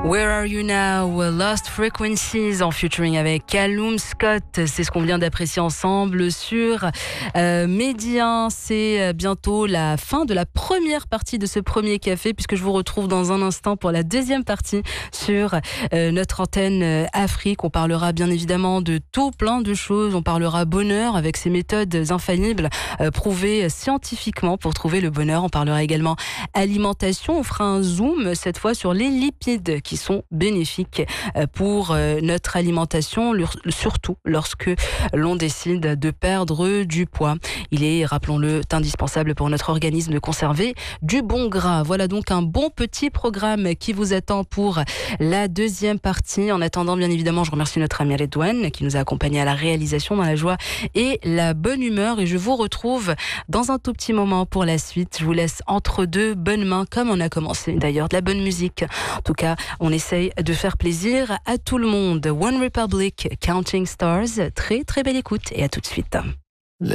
Where Are You Now, Lost Frequencies en featuring avec Callum Scott. C'est ce qu'on vient d'apprécier ensemble sur Média. C'est bientôt la fin de la première partie de ce premier café, puisque je vous retrouve dans un instant pour la deuxième partie sur notre antenne Afrique. On parlera bien évidemment de tout plein de choses. On parlera bonheur avec ses méthodes infaillibles prouvées scientifiquement pour trouver le bonheur. On parlera également alimentation. On fera un zoom cette fois sur les lipides qui sont bénéfiques pour notre alimentation, surtout lorsque l'on décide de perdre du poids. Il est, rappelons-le, indispensable pour notre organisme de conserver du bon gras. Voilà donc un bon petit programme qui vous attend pour la deuxième partie. En attendant, bien évidemment, je remercie notre ami Redouane qui nous a accompagnés à la réalisation dans la joie et la bonne humeur. Et je vous retrouve dans un tout petit moment pour la suite. Je vous laisse entre deux bonnes mains, comme on a commencé d'ailleurs, de la bonne musique. En tout cas, on essaye de faire plaisir à tout le monde. One Republic, Counting Stars. Très très belle écoute et à tout de suite.